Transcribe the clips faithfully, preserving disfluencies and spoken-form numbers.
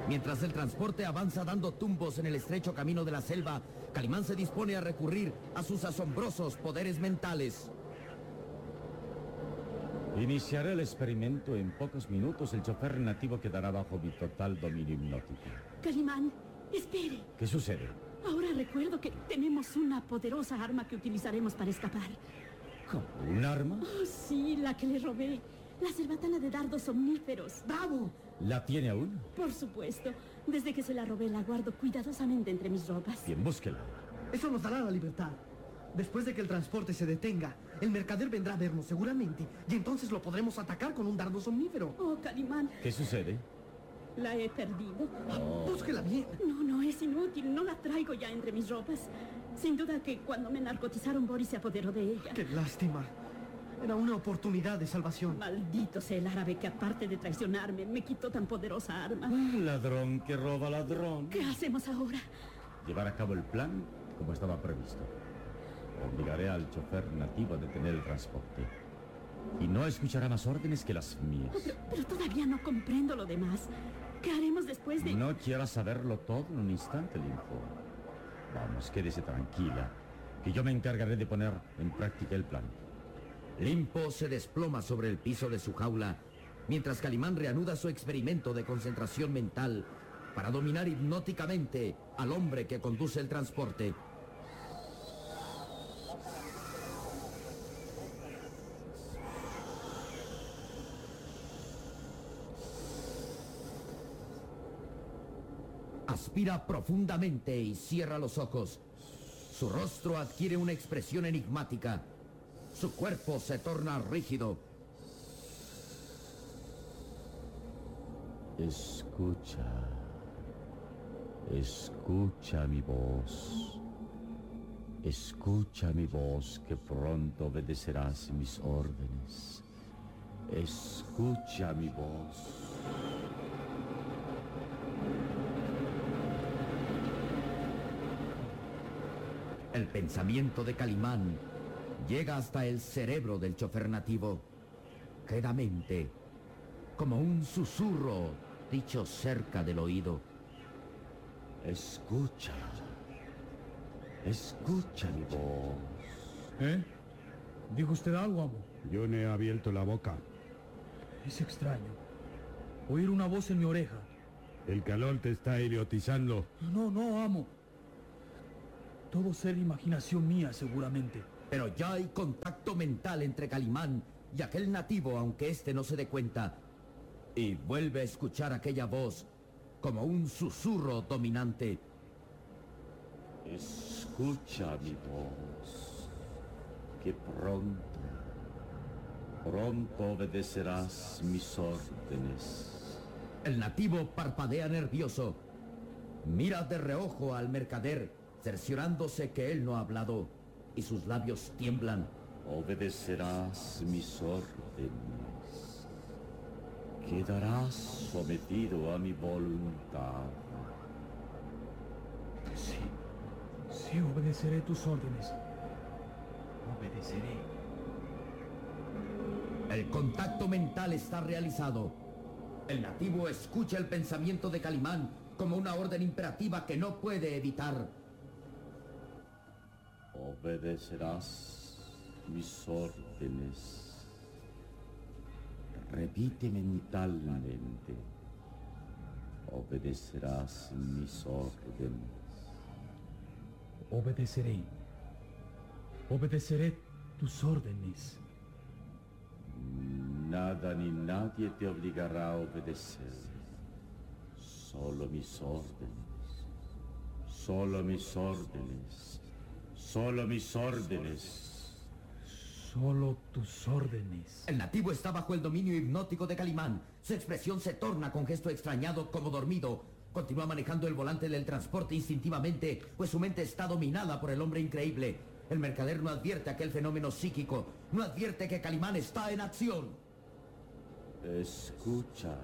Mientras el transporte avanza dando tumbos en el estrecho camino de la selva, Calimán se dispone a recurrir a sus asombrosos poderes mentales. Iniciaré el experimento en pocos minutos. El chofer nativo quedará bajo mi total dominio hipnótico. Calimán, espere. ¿Qué sucede? Ahora recuerdo que tenemos una poderosa arma que utilizaremos para escapar. ¿Cómo? ¿Un arma? Oh, sí, la que le robé. La cerbatana de dardos somníferos. ¡Bravo! ¿La tiene aún? Por supuesto. Desde que se la robé, la guardo cuidadosamente entre mis ropas. Bien, búsquela. Eso nos dará la libertad. Después de que el transporte se detenga, el mercader vendrá a vernos seguramente, y entonces lo podremos atacar con un dardo somnífero. Oh, Calimán. ¿Qué sucede? La he perdido. Oh. Búsquela bien. No, no, es inútil. No la traigo ya entre mis ropas. Sin duda que cuando me narcotizaron, Boris se apoderó de ella. ¡Qué lástima! Era una oportunidad de salvación. Maldito sea el árabe que, aparte de traicionarme, me quitó tan poderosa arma. Un ladrón que roba ladrón. ¿Qué hacemos ahora? Llevar a cabo el plan como estaba previsto. Obligaré al chofer nativo a detener el transporte. Y no escuchará más órdenes que las mías. Oh, pero, pero todavía no comprendo lo demás. ¿Qué haremos después de...? No quieras saberlo todo en un instante, Linfo. Vamos, quédese tranquila, que yo me encargaré de poner en práctica el plan. Limpo se desploma sobre el piso de su jaula, mientras Calimán reanuda su experimento de concentración mental para dominar hipnóticamente al hombre que conduce el transporte. Aspira profundamente y cierra los ojos. Su rostro adquiere una expresión enigmática. Su cuerpo se torna rígido. Escucha. Escucha mi voz. Escucha mi voz, que pronto obedecerás mis órdenes. Escucha mi voz. El pensamiento de Calimán llega hasta el cerebro del chofer nativo. Quedamente, como un susurro dicho cerca del oído. Escucha. Escucha mi voz. ¿Eh? ¿Dijo usted algo, amo? Yo no he abierto la boca. Es extraño. Oír una voz en mi oreja. El calor te está idiotizando. No, no, amo. Todo ser imaginación mía, seguramente. Pero ya hay contacto mental entre Calimán y aquel nativo, aunque éste no se dé cuenta. Y vuelve a escuchar aquella voz como un susurro dominante. Escucha mi voz, que pronto, pronto obedecerás mis órdenes. El nativo parpadea nervioso. Mira de reojo al mercader, cerciorándose que él no ha hablado, y sus labios tiemblan. Obedecerás mis órdenes. Quedarás sometido a mi voluntad. Sí, sí, obedeceré tus órdenes. Obedeceré. El contacto mental está realizado. El nativo escucha el pensamiento de Calimán como una orden imperativa que no puede evitar. Obedecerás mis órdenes. Repite mentalmente. Obedecerás mis órdenes. Obedeceré. Obedeceré tus órdenes. Nada ni nadie te obligará a obedecer. Solo mis órdenes. Solo mis órdenes. Solo mis órdenes. Solo tus órdenes. El nativo está bajo el dominio hipnótico de Calimán. Su expresión se torna con gesto extrañado como dormido. Continúa manejando el volante del transporte instintivamente, pues su mente está dominada por el hombre increíble. El mercader no advierte aquel fenómeno psíquico. No advierte que Calimán está en acción. Escucha.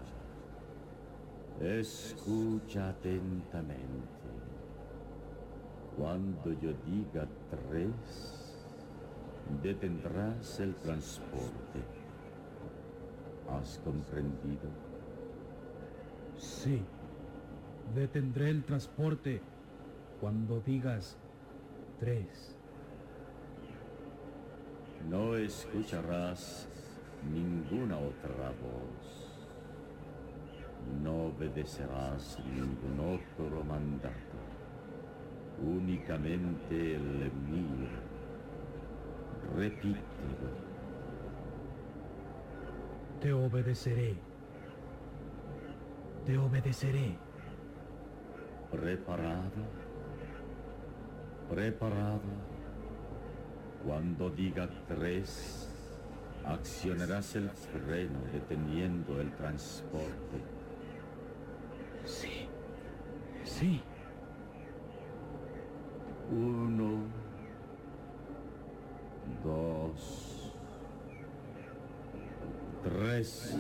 Escucha atentamente. Cuando yo diga tres, detendrás el transporte. ¿Has comprendido? Sí, Detendré el transporte cuando digas tres. No escucharás ninguna otra voz. No obedecerás ningún otro mandato. Únicamente el mío. Repítelo. Te obedeceré. Te obedeceré. ¿Preparado? ¿Preparado? Cuando diga tres, accionarás el freno deteniendo el transporte. Sí. Sí. Uno, dos, tres.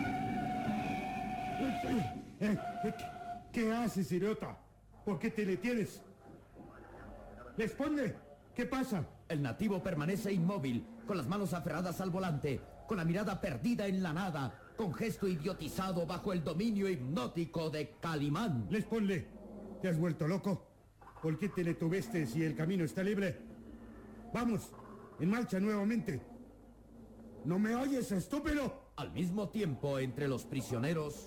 Eh, eh, ¿Qué haces, idiota? ¿Por qué te detienes? ¡Responde! ¿Qué pasa? El nativo permanece inmóvil, con las manos aferradas al volante, con la mirada perdida en la nada, con gesto idiotizado bajo el dominio hipnótico de Calimán. Responde. ¿Te has vuelto loco? ¿Por qué te detuviste si el camino está libre? ¡Vamos! ¡En marcha nuevamente! ¿No me oyes, estúpido? Al mismo tiempo, entre los prisioneros...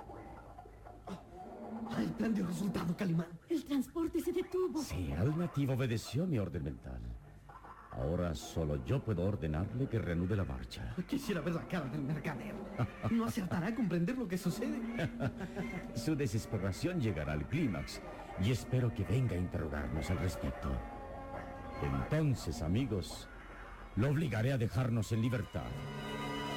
El plan dio resultado, Calimán. El transporte se detuvo. Sí, el nativo obedeció mi orden mental. Ahora solo yo puedo ordenarle que reanude la marcha. Quisiera ver la cara del mercader. No acertará a comprender lo que sucede. Su desesperación llegará al clímax y espero que venga a interrogarnos al respecto. Entonces, amigos, lo obligaré a dejarnos en libertad.